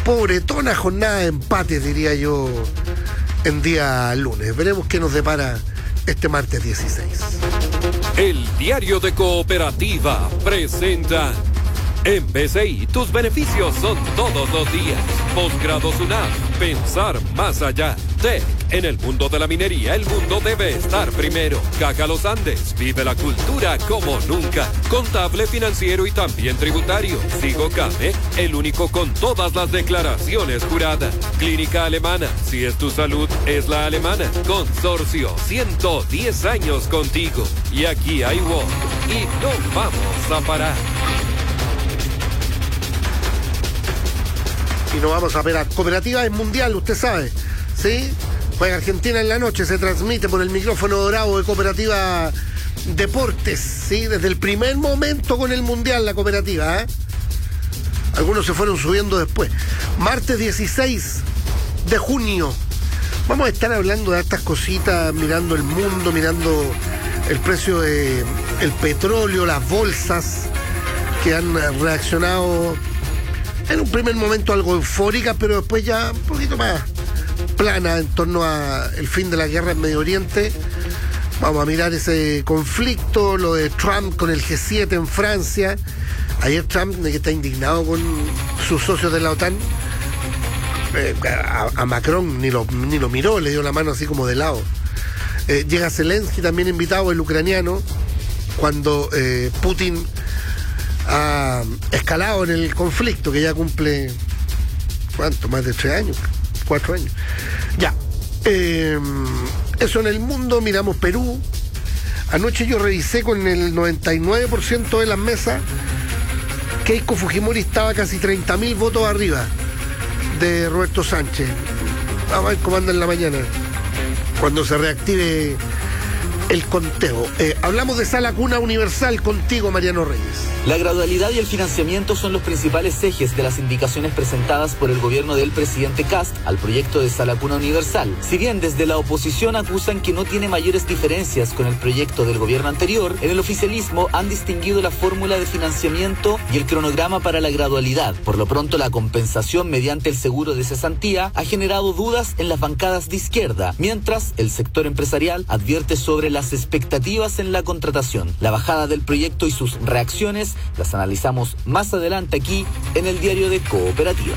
pobretona jornada de empates, diría yo, en día lunes. Veremos qué nos depara este martes 16. El Diario de Cooperativa presenta: en BCI tus beneficios son todos los días. Posgrado SUNAP, pensar más allá. TEC, en el mundo de la minería el mundo debe estar primero. Caja Los Andes, vive la cultura como nunca. Contable, financiero y también tributario. Sigo Came, el único con todas las declaraciones juradas. Clínica Alemana, si es tu salud, es la alemana. Consorcio, 110 años contigo. Y aquí hay WOM, y no vamos a parar. Y nos vamos a ver a Cooperativa es mundial, usted sabe, ¿sí? Juega Argentina en la noche, se transmite por el micrófono dorado de Cooperativa Deportes, ¿sí? Desde el primer momento con el mundial la Cooperativa, ¿eh? Algunos se fueron subiendo después. Martes 16 de junio. Vamos a estar hablando de estas cositas, mirando el mundo, mirando el precio del petróleo, las bolsas que han reaccionado en un primer momento algo eufórica, pero después ya un poquito más plana en torno al fin de la guerra en Medio Oriente. Vamos a mirar ese conflicto, lo de Trump con el G7 en Francia. Ayer Trump, que está indignado con sus socios de la OTAN, a Macron ni lo miró, le dio la mano así como de lado. Llega Zelensky, también invitado, el ucraniano, cuando Putin ha escalado en el conflicto, que ya cumple, ¿cuánto? Más de 3 años, 4 años. Ya. Eso en el mundo. Miramos Perú. Anoche yo revisé con el 99% de las mesas. Keiko Fujimori estaba casi 30.000 votos arriba de Roberto Sánchez. Vamos a ver cómo anda en la mañana, cuando se reactive el conteo. Hablamos de Sala Cuna Universal contigo, Mariano Reyes. La gradualidad y el financiamiento son los principales ejes de las indicaciones presentadas por el gobierno del presidente Kast al proyecto de Sala Cuna Universal. Si bien desde la oposición acusan que no tiene mayores diferencias con el proyecto del gobierno anterior, en el oficialismo han distinguido la fórmula de financiamiento y el cronograma para la gradualidad. Por lo pronto, la compensación mediante el seguro de cesantía ha generado dudas en las bancadas de izquierda, mientras el sector empresarial advierte sobre las expectativas en la contratación. La bajada del proyecto y sus reacciones las analizamos más adelante aquí en el Diario de Cooperativa.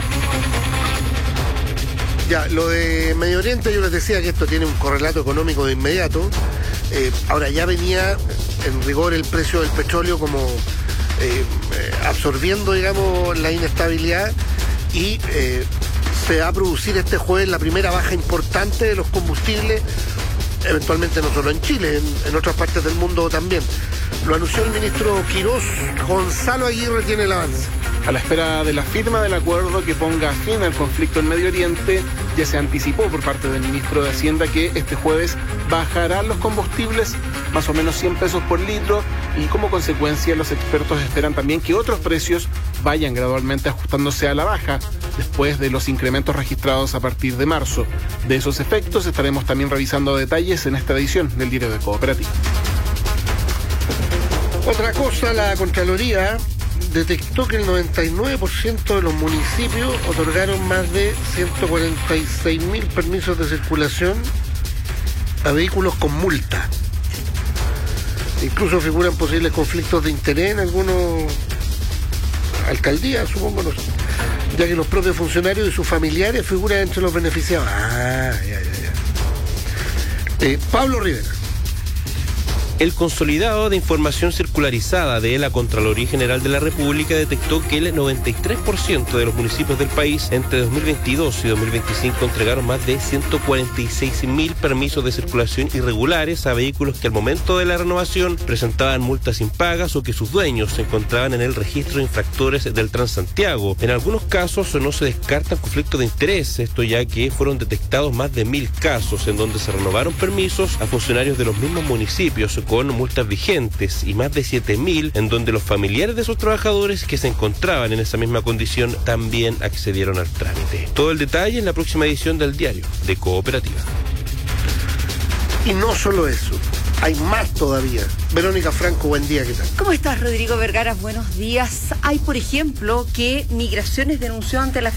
Ya, lo de Medio Oriente, yo les decía que esto tiene un correlato económico de inmediato. Ahora ya venía en rigor el precio del petróleo como absorbiendo, digamos, la inestabilidad, y se va a producir este jueves la primera baja importante de los combustibles, eventualmente no solo en Chile, en otras partes del mundo también. Lo anunció el ministro Quirós. Gonzalo Aguirre tiene el avance. A la espera de la firma del acuerdo que ponga fin al conflicto en Medio Oriente, ya se anticipó por parte del ministro de Hacienda que este jueves bajarán los combustibles más o menos 100 pesos por litro, y como consecuencia los expertos esperan también que otros precios vayan gradualmente ajustándose a la baja después de los incrementos registrados a partir de marzo. De esos efectos estaremos también revisando detalles en esta edición del Diario de Cooperativa. Otra cosa, la Contraloría detectó que el 99% de los municipios otorgaron más de 146.000 permisos de circulación a vehículos con multa. Incluso figuran posibles conflictos de interés en algunos alcaldías, supongo, no sé, ya que los propios funcionarios y sus familiares figuran entre los beneficiados. Pablo Rivera. El consolidado de información circularizada de la Contraloría General de la República detectó que el 93% de los municipios del país entre 2022 y 2025 entregaron más de 146.000 permisos de circulación irregulares a vehículos que al momento de la renovación presentaban multas impagas o que sus dueños se encontraban en el registro de infractores del Transantiago. En algunos casos no se descartan conflictos de interés, esto ya que fueron detectados más de 1.000 casos en donde se renovaron permisos a funcionarios de los mismos municipios con multas vigentes, y más de 7.000 en donde los familiares de esos trabajadores que se encontraban en esa misma condición también accedieron al trámite. Todo el detalle en la próxima edición del Diario de Cooperativa. Y no solo eso, hay más todavía. Verónica Franco, buen día, ¿qué tal? ¿Cómo estás, Rodrigo Vergara? Buenos días. Hay, por ejemplo, que Migraciones denunció ante la